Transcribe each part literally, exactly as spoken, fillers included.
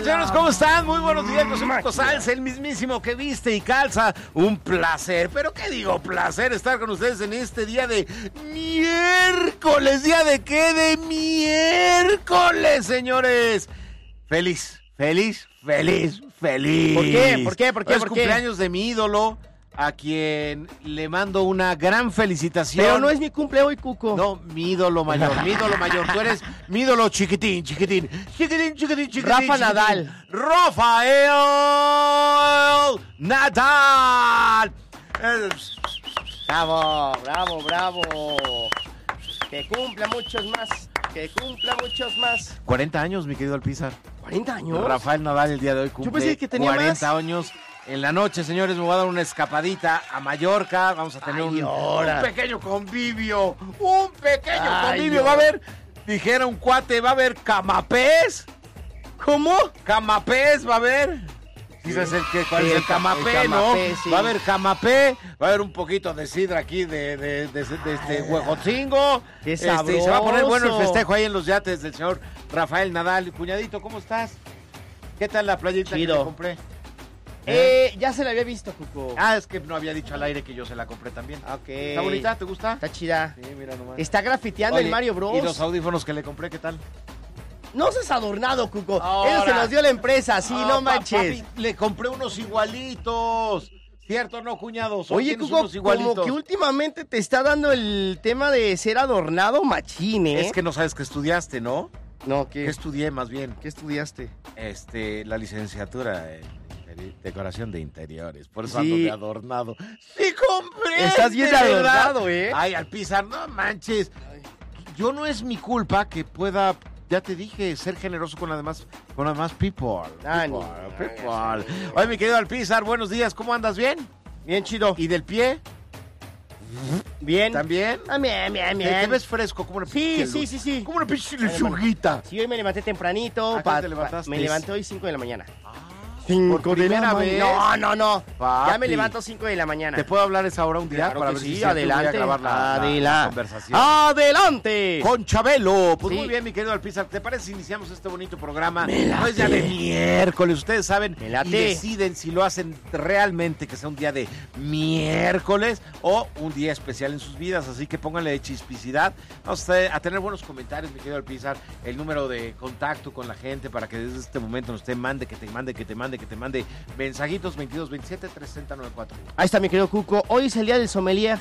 tal, señores? ¿Cómo están? Muy buenos días, José Marcos Salsa, el mismísimo que viste y calza. Un placer, pero ¿qué digo? Placer estar con ustedes en este día de miércoles. ¿Día de qué? De miércoles, señores. Feliz, feliz, feliz, feliz. ¿Por qué? ¿Por qué? ¿Por qué? Es ¿Por qué? cumpleaños de mi ídolo, a quien le mando una gran felicitación. Pero no es mi cumple hoy, Cuco. No, mi ídolo mayor, mi ídolo mayor. Tú eres mi ídolo chiquitín, chiquitín, chiquitín, chiquitín, chiquitín. Rafa chiquitín. Nadal. Rafael Nadal. Bravo, bravo, bravo. Que cumpla muchos más. Que cumpla muchos más. cuarenta años, mi querido Alpizar. ¿cuarenta años? Rafael Nadal el día de hoy cumple Yo pensé que tenía cuarenta más. años. En la noche, señores, me voy a dar una escapadita a Mallorca. Vamos a tener Ay, un, ahora. un pequeño convivio. Un pequeño Ay, convivio. Va a ahora. haber, dijera un cuate, va a haber camapés. ¿Cómo? Camapés, va a haber. ¿Sí sabes el que, cuál Sí, es el el camapé, camapé, no? sí. Va a haber camapé, va a haber un poquito de sidra aquí de, de, de, de, de este Huejotzingo. Qué Este, y se va a poner sabroso. bueno el festejo ahí en los yates del señor Rafael Nadal. Cuñadito, ¿cómo estás? ¿Qué tal la playita Chido. que le compré? Eh, ya se la había visto, Cuco. Ah, es que no había dicho al aire que yo se la compré también. Ok. ¿Está bonita? ¿Te gusta? Está chida. Sí, mira nomás. Está grafiteando Oye, el Mario Bros. ¿Y los audífonos que le compré, qué tal? No seas adornado, Cuco. Ahora. Eso se los dio la empresa, sí, Ah, no pa- manches. papi, le compré unos igualitos. ¿Cierto o no, cuñado? Solo Oye, tienes Cuco, unos igualitos. como que últimamente te está dando el tema de ser adornado machín, ¿eh? Es que no sabes que estudiaste, ¿no? No, ¿Qué ¿qué? estudié más bien? ¿Qué estudiaste? Este, la licenciatura en interi- decoración de interiores. Por eso Sí. ando de adornado. ¡Sí compré! Estás bien de verdad. adornado, ¿eh? Ay, Alpizar, no manches. Yo no es mi culpa que pueda, ya te dije, ser generoso con las demás, con las demás people. Ah, People, ni- people. Oye, mi querido Alpizar, buenos días. ¿Cómo andas? ¿Bien? Bien chido. ¿Y del pie? Bien. ¿También? Ah, bien, bien, ¿Te, bien. te ves fresco? Como una Sí, pinche sí, luz. sí, sí. Como una pinche Ay, hermano. lechuguita. Sí, hoy me levanté tempranito. ¿A qué hora te levantaste? Me levanté hoy cinco de la mañana. ¿Por primera vez? No, no, no. Papi. Ya me levanto cinco de la mañana. ¿Te puedo hablar esa hora un día? Claro para que ver sí, si es cierto, adelante. voy a grabar la, la- la Adela- conversación. ¡Adelante! Con Chabelo. Pues Sí. muy bien, mi querido Alpizar. ¿Te parece si iniciamos este bonito programa? Me late. No es ya de miércoles. Ustedes saben Me late. y deciden si lo hacen realmente que sea un día de miércoles o un día especial en sus vidas. Así que pónganle chispicidad. Vamos a tener buenos comentarios, mi querido Alpizar. El número de contacto con la gente para que desde este momento nos te mande, que te mande, que te mande, que te mande mensajitos veintidós veintisiete trescientos noventa y cuatro. Ahí está mi querido Cuco. Hoy es el día del sommelier.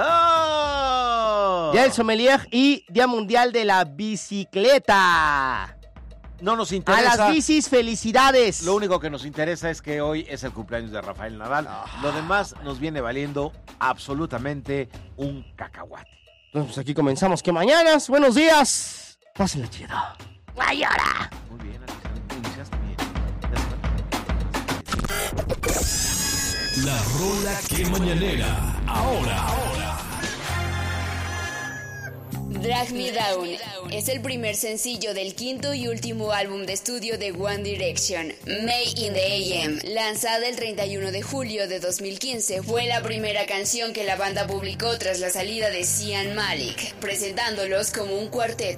¡Oh! Día del sommelier y Día Mundial de la Bicicleta. No nos A interesa. las bicis, felicidades. Lo único que nos interesa es que hoy es el cumpleaños de Rafael Nadal. Lo demás nos viene valiendo absolutamente un cacahuate. Entonces, pues aquí comenzamos. Que mañanas, buenos días. Pásenla chido. ¡Ay, ahora! Muy bien, Alexander, iniciaste bien. La rola que mañanera. Ahora, ahora. Drag Me Down es el primer sencillo del quinto y último álbum de estudio de One Direction, May in the A M. Lanzada el treinta y uno de julio de dos mil quince, fue la primera canción que la banda publicó tras la salida de Zayn Malik, presentándolos como un cuarteto.